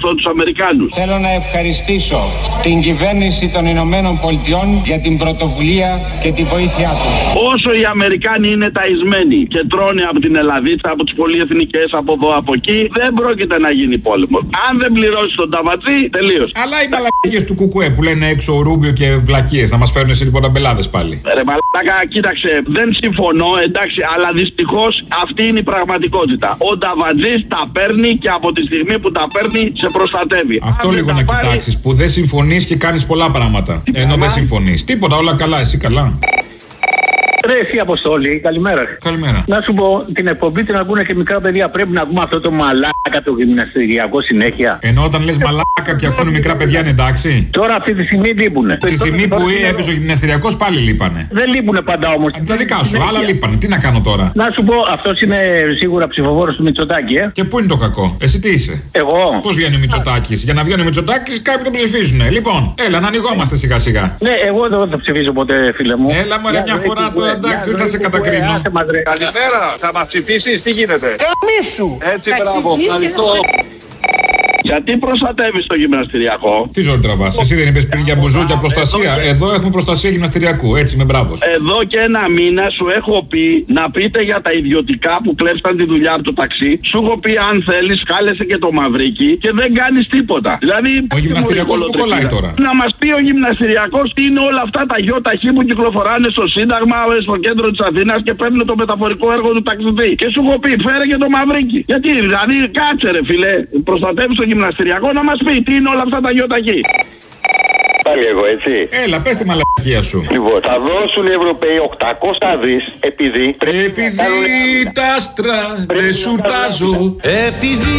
ευχαριστώ τους Αμερικάνους. Θέλω να ευχαριστήσω την κυβέρνηση των Ηνωμένων Πολιτειών για την πρωτοβουλία και τη βοήθειά τους. Όσο οι Αμερικάνοι είναι ταϊσμένοι και τρώνε από την Ελλαδίτσα, από τις πολυεθνικές, από εδώ, από εκεί, δεν πρόκειται να γίνει πόλεμο. Αν δεν πληρώσει τον ταβατζή, τελείως. Αλλά οι μαλακίες του Κουκουέ που λένε έξω ο Ρούμπιο και βλακίες να μας φέρουν σε τίποτα μπελάδες πάλι. Ρε μαλάκα, κοίταξε, δεν συμφωνώ, εντάξει, αλλά δυστυχώς αυτή είναι η πραγματικότητα. Ο ταβατζής τα παίρνει και από τη στιγμή που τα παίρνει σε προστατεύει. Αυτό λίγο να κοιτάξεις, που δεν συμφωνείς και κάνεις πολλά πράγματα. Ενώ δεν συμφωνείς. Τίποτα, όλα καλά, εσύ καλά. Ρε εσύ Αποστόλη, καλημέρα. Καλημέρα. Να σου πω, την εκπομπή την ακούνε και μικρά παιδιά. Πρέπει να ακούμε αυτό το μαλάκα το γυμναστηριακό συνέχεια. Ενώ όταν λες μαλάκα και ακούνε μικρά παιδιά είναι εντάξει. Τώρα αυτή τη στιγμή λείπουνε. Τη στιγμή που έπαιζε ο γυμναστηριακός πάλι λείπανε. Δεν λείπουνε πάντα όμως. Τα δικά σου, άλλα λείπανε. Τι να κάνω τώρα. Να σου πω, αυτός είναι σίγουρα ψηφοφόρος του Μητσοτάκη, Και πού είναι το κακό. Εσύ τι είσαι. Εγώ. Πώς βγαίνει ο Μητσοτάκης. Για να βγαίνει ο Μητσοτάκης κάποιοι τον ψηφίζουνε. Λοιπόν, έλα να ανοιγόμαστε σιγά σιγά. Ναι, εγώ δεν θα ψηφίσω ποτέ, φίλε μου. Έλα μωρέ μια φορά τώρα. Εντάξει, δεν θα σε κατακρίνω. Καλημέρα, θα μας ψηφίσεις, τι γίνεται. Καμίσου! Έτσι, μπράβο, ευχαριστώ. Γιατί προστατεύεις το γυμναστηριακό. Τι ζόρι τραβάς. Εσύ δεν είπες πριν για μπουζούκια προστασία. Εδώ έχουμε προστασία γυμναστηριακού. Έτσι με μπράβος. Εδώ και ένα μήνα σου έχω πει να πείτε για τα ιδιωτικά που κλέψαν τη δουλειά από το ταξί. Σου έχω πει αν θέλεις, κάλεσε και το Μαυρίκι και δεν κάνεις τίποτα. Δηλαδή. Ο γυμναστηριακός που κολλάει τώρα. Να μας πει ο γυμναστηριακός τι είναι όλα αυτά τα ΙΟΤΑΧΗ που κυκλοφοράνε στο Σύνταγμα, στο κέντρο της Αθήνας και παίρνουν το μεταφορικό έργο του ταξιδί. Και σου έχω πει, φέρε και το Μαυρίκι. Γιατί, δηλαδή, κάτσε ρε φίλε, προστατεύεις το γυμναστηριακό να μας πει τι είναι όλα αυτά τα ΙΟΤΑΧΗ. Πάλι εγώ, έτσι. Έλα, πες τη μαλακία σου. Λοιπόν, θα δώσουν οι Ευρωπαίοι 800 δις επειδή τα άστρα δεν σουρτάζω. Επειδή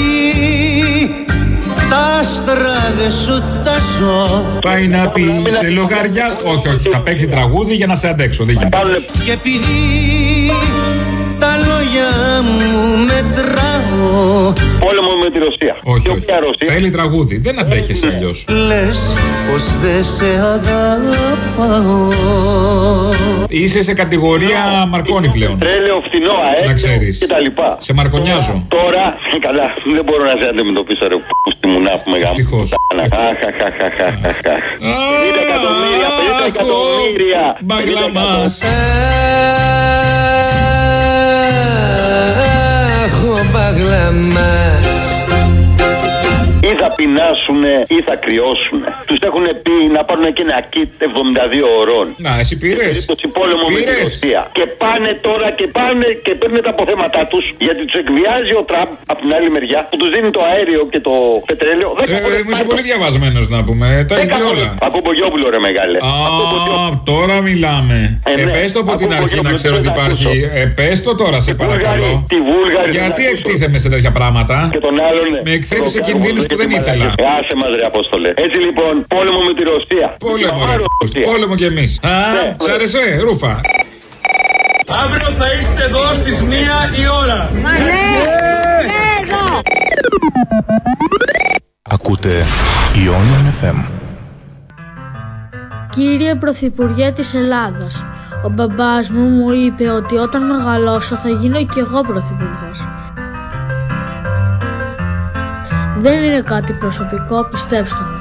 τα άστρα δεν σουρτάζω. Πάει να πει σε λογαριά. Όχι, όχι, θα παίξει τραγούδι για να σε αντέξω. Δεν γίνεται. Και επειδή τα λόγια μου μετράω. Πόλεμο με τη Ρωσία. Όχι, όχι. Θέλει τραγούδι. Δεν αντέχεσαι αλλιώς. Λες πως δεν σε αγαπάω. Είσαι σε κατηγορία Μαρκόνι πλέον. Τρέλαιο, φθηνό, να ξέρεις. Και τα λοιπά. Σε μαρκονιάζω. Τώρα, καλά, δεν μπορώ να σε αντιμετωπίσω ρε που στη μουνά που με γάμω. Ευτυχώς. Αχαχαχαχαχαχαχ. 50 εκατομμύρια, 50 εκατομμύρια. Μπαγλαμάς. Ή θα πεινάσουνε ή θα κρυώσουνε. Τους έχουν πει να πάρουν και ένα kit 72 ωρών. Να, εσύ πήρες. Πόλεμο με τη Ρωσία. Και πάνε τώρα και πάνε και παίρνουν τα αποθέματά τους. Γιατί τους εκβιάζει ο Τραμπ από την άλλη μεριά που τους δίνει το αέριο και το πετρέλαιο. Είμαι πολύ διαβασμένος να πούμε. Τα έχεις δει όλα. Από Μπογιόπουλο ρε μεγάλε. Τώρα μιλάμε. Πες το από την αρχή να ξέρω ότι υπάρχει. Πες το τώρα σε παρακαλώ. Γιατί εκτίθεμαι σε τέτοια πράγματα. Με εκθέτει σε κινδύνους που δεν ήθελα. Άσε μας ρε Απόστολε. Έτσι λοιπόν, πόλεμο με τη Ρωσία. Πόλεμο κι εμείς. Σ' άρεσε, Ρούφα. Αύριο θα είστε εδώ στις 1 η ώρα. Εδώ. Ακούτε Ionian FM. Κύριε Πρωθυπουργέ της Ελλάδας, ο μπαμπάς μου είπε ότι όταν μεγαλώσω θα γίνω κι εγώ πρωθυπουργός. Δεν είναι κάτι προσωπικό, πιστέψτε μου.